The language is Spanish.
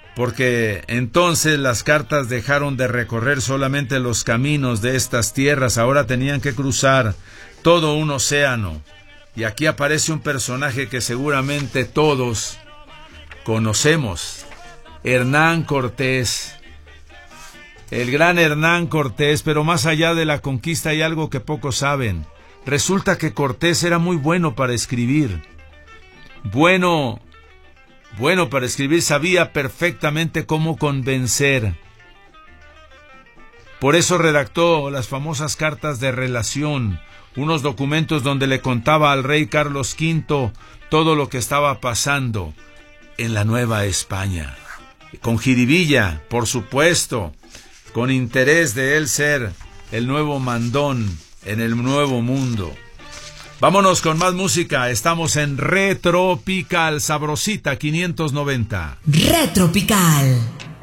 porque entonces las cartas dejaron de recorrer solamente los caminos de estas tierras, ahora tenían que cruzar todo un océano. Y aquí aparece un personaje que seguramente todos conocemos, Hernán Cortés. El gran Hernán Cortés, pero más allá de la conquista hay algo que pocos saben. Resulta que Cortés era muy bueno para escribir. Bueno para escribir, sabía perfectamente cómo convencer. Por eso redactó las famosas cartas de relación, unos documentos donde le contaba al rey Carlos V todo lo que estaba pasando en la Nueva España. Con jiribilla, por supuesto, con interés de él ser el nuevo mandón en el nuevo mundo. Vámonos con más música. Estamos en Retropical, sabrosita 590. Retropical.